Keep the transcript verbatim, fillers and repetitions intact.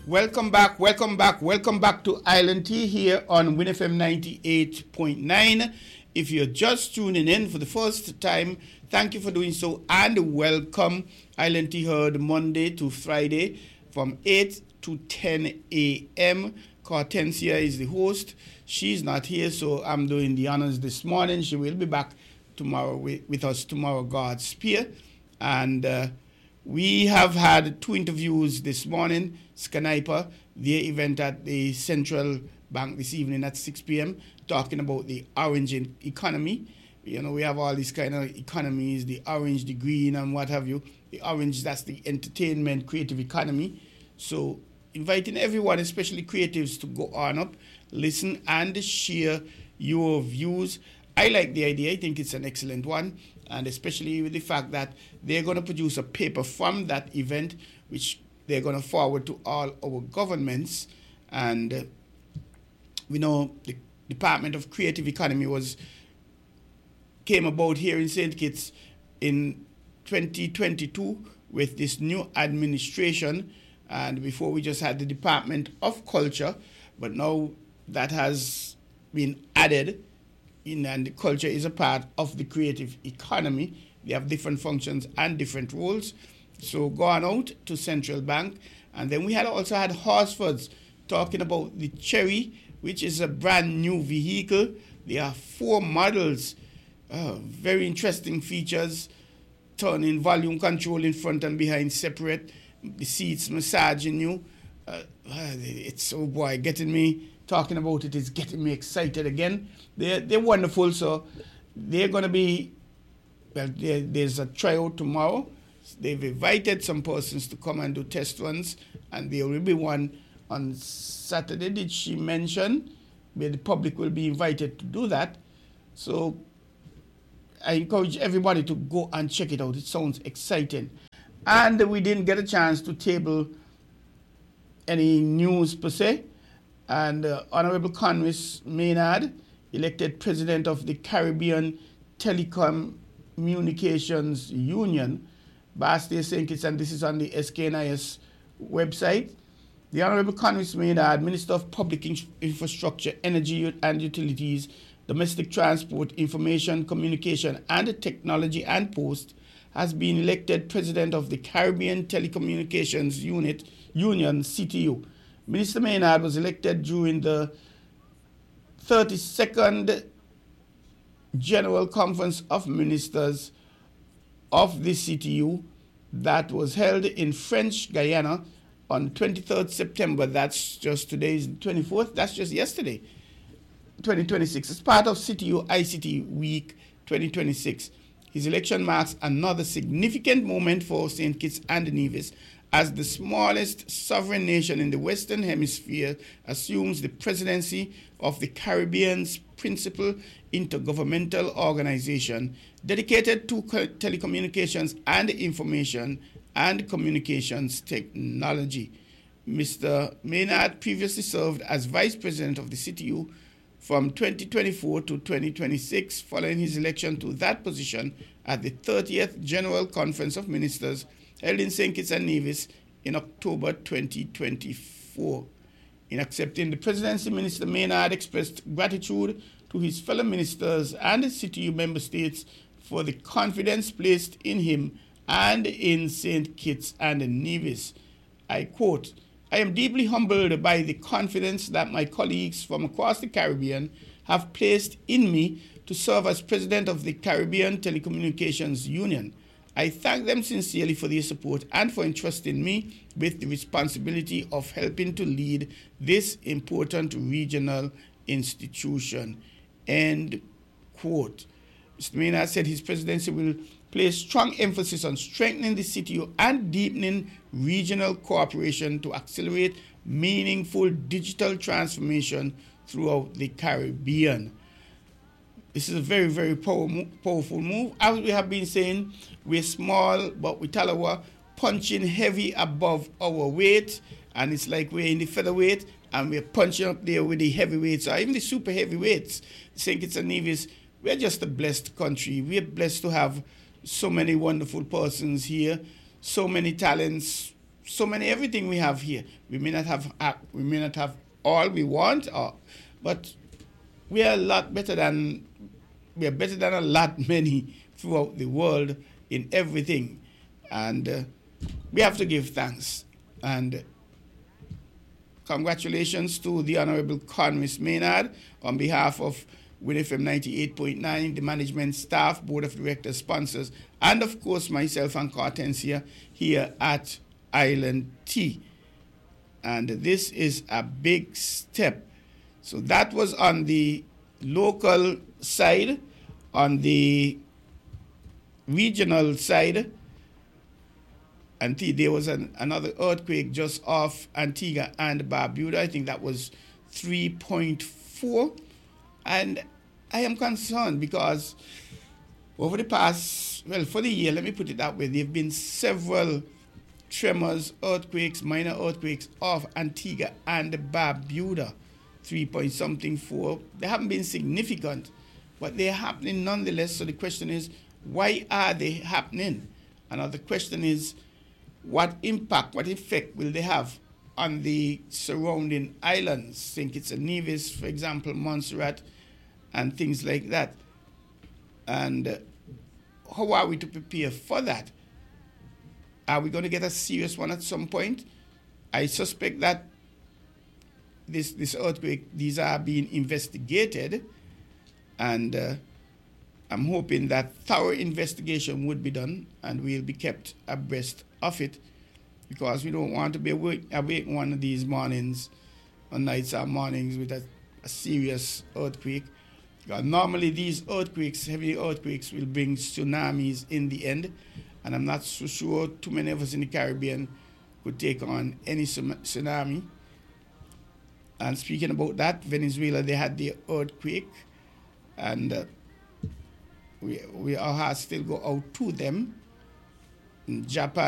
Welcome back, welcome back, welcome back to Island Tea here on Win F M ninety-eight point nine. If you're just tuning in for the first time, thank you for doing so and welcome. Island Tea heard Monday to Friday from eight to ten a.m. Cortensia is the host. She's not here, so I'm doing the honors this morning. She will be back tomorrow with, with us tomorrow, God's Spear. And uh, we have had two interviews this morning. Skyniper, their event at the Central Bank this evening at six p.m., talking about the orange economy. You know, we have all these kind of economies, the orange, the green, and what have you. The orange, that's the entertainment, creative economy. So inviting everyone, especially creatives, to go on up, listen, and share your views. I like the idea. I think it's an excellent one, and especially with the fact that they're going to produce a paper from that event, which they're going to forward to all our governments. And uh, we know the Department of Creative Economy was came about here in Saint Kitts in twenty twenty-two with this new administration. And before we just had the Department of Culture, but now that has been added in, and the culture is a part of the creative economy. They have different functions and different roles. So gone out to Central Bank. And then we had also had Horsfords talking about the Cherry, which is a brand new vehicle. There are four models, uh, very interesting features, turning volume control in front and behind separate, the seats massaging you. Uh, it's, oh boy, getting me, talking about it is getting me excited again. They're, they're wonderful, so they're going to be, well, there's a tryout tomorrow. They've invited some persons to come and do test runs, and there will be one on Saturday, did she mention, where the public will be invited to do that. So I encourage everybody to go and check it out. It sounds exciting. And we didn't get a chance to table any news per se. And uh, Honorable Conwys Maynard, elected president of the Caribbean Telecommunications Union, Basti Saint Kitts, and this is on the S K N I S website. The Honorable Conwys Maynard, Minister of Public Infrastructure, Energy and Utilities, Domestic Transport, Information, Communication and Technology and Post, has been elected president of the Caribbean Telecommunications Unit Union, C T U. Minister Maynard was elected during the thirty-second General Conference of Ministers of the C T U that was held in French Guiana on twenty-third September. That's just today's twenty-fourth. That's just yesterday, twenty twenty-six. As part of C T U I C T Week twenty twenty-six, his election marks another significant moment for Saint Kitts and Nevis as the smallest sovereign nation in the Western Hemisphere assumes the presidency of the Caribbean's principal intergovernmental organization dedicated to telecommunications and information and communications technology. Mister Maynard previously served as vice president of the C T U from twenty twenty-four to twenty twenty-six, following his election to that position at the thirtieth General Conference of Ministers held in Saint Kitts and Nevis in October twenty twenty-four. In accepting the presidency, Minister Maynard expressed gratitude to his fellow ministers and the C T U member states for the confidence placed in him and in Saint Kitts and Nevis. I quote, "I am deeply humbled by the confidence that my colleagues from across the Caribbean have placed in me to serve as president of the Caribbean Telecommunications Union. I thank them sincerely for their support and for entrusting me with the responsibility of helping to lead this important regional institution." End quote. Mister Maynard said his presidency will place strong emphasis on strengthening the C T U and deepening regional cooperation to accelerate meaningful digital transformation throughout the Caribbean. This is a very, very power, powerful move. As we have been saying, we're small, but we tell our punching heavy above our weight, and it's like we're in the featherweight, and we're punching up there with the heavyweights, or even the super heavyweights. Saint Kitts and Nevis, we're just a blessed country. We're blessed to have so many wonderful persons here, so many talents, so many everything we have here. We may not have uh, we may not have all we want, or, but we are a lot better than we are better than a lot many throughout the world in everything, and uh, we have to give thanks. And congratulations to the Honorable Conway Maynard on behalf of Win F M ninety-eight point nine, the management staff, board of directors, sponsors, and of course myself and Cartencia here at Island T. And this is a big step. So that was on the local side. On the regional side, Antigua, there was an, another earthquake just off Antigua and Barbuda. I think that was three point four. And I am concerned because over the past, well, for the year, let me put it that way, there have been several tremors, earthquakes, minor earthquakes off Antigua and Barbuda, three point something four. They haven't been significant, but they're happening nonetheless. So the question is, why are they happening? Another question is, what impact, what effect will they have on the surrounding islands? Saint Kitts and Nevis, for example, Montserrat, and things like that. And uh, how are we to prepare for that? Are we going to get a serious one at some point? I suspect that this this earthquake, these are being investigated, and uh, I'm hoping that thorough investigation would be done and we'll be kept abreast of it, because we don't want to be awake, awake one of these mornings or nights or mornings with a, a serious earthquake. Because normally these earthquakes, heavy earthquakes, will bring tsunamis in the end, and I'm not so sure too many of us in the Caribbean could take on any tsunami. And speaking about that, Venezuela, they had the earthquake, and uh, we, we our hearts still go out to them. In Japan,